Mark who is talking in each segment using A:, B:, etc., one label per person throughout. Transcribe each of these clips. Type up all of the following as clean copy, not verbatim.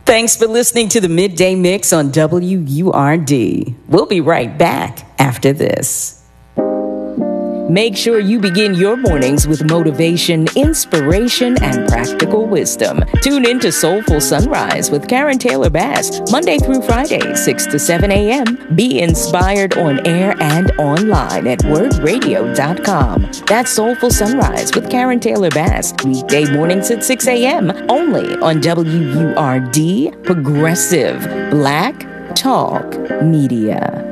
A: Thanks for listening to the Midday Mix on WURD. We'll be right back after this. Make sure you begin your mornings with motivation, inspiration, and practical wisdom. Tune in to Soulful Sunrise with Karen Taylor Bass, Monday through Friday, 6 to 7 a.m. Be inspired on air and online at wordradio.com. That's Soulful Sunrise with Karen Taylor Bass, weekday mornings at 6 a.m. only on WURD, Progressive Black Talk Media.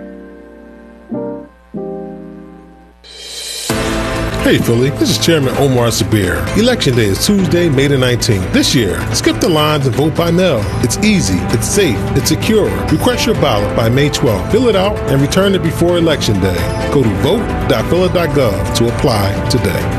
B: Hey Philly, this is Chairman Omar Sabir. Election Day is Tuesday, May the 19th. This year, skip the lines and vote by mail. It's easy, it's safe, it's secure. Request your ballot by May 12th. Fill it out and return it before Election Day. Go to vote.phila.gov to apply today.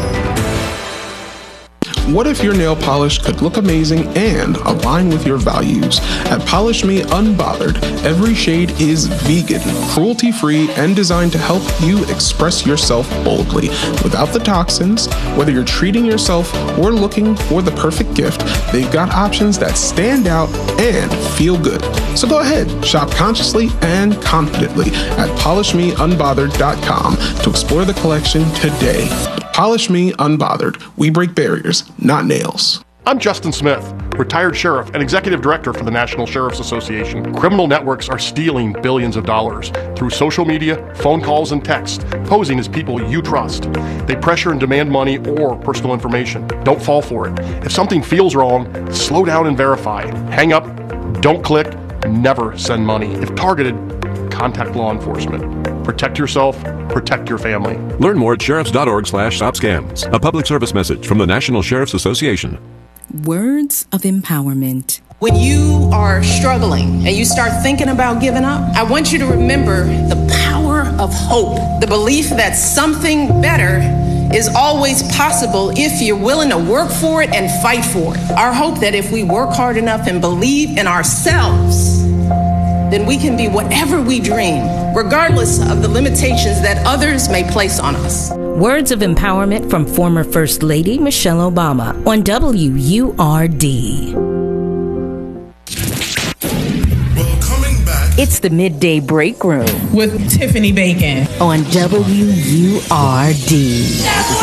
C: What if your nail polish could look amazing and align with your values? At Polish Me Unbothered, every shade is vegan, cruelty-free, and designed to help you express yourself boldly without the toxins. Whether you're treating yourself or looking for the perfect gift, they've got options that stand out and feel good. So go ahead, shop consciously and confidently at polishmeunbothered.com to explore the collection today. Polish Me Unbothered. We break barriers, not nails.
D: I'm Justin Smith, retired sheriff and executive director for the National Sheriff's Association. Criminal networks are stealing billions of dollars through social media, phone calls, and text, posing as people you trust. They pressure and demand money or personal information. Don't fall for it. If something feels wrong, slow down and verify. Hang up, don't click, never send money. If targeted, contact law enforcement. Protect yourself, protect your family.
E: Learn more at sheriffs.org/stopscams. A public service message from the National Sheriff's Association.
A: Words of empowerment.
F: When you are struggling and you start thinking about giving up, I want you to remember the power of hope, the belief that something better is always possible if you're willing to work for it and fight for it. Our hope that if we work hard enough and believe in ourselves, then we can be whatever we dream, regardless of the limitations that others may place on us.
A: Words of empowerment from former First Lady Michelle Obama on WURD.
B: Well, coming back,
A: It's the Midday Break Room
G: with Tiffany Bacon
A: on WURD.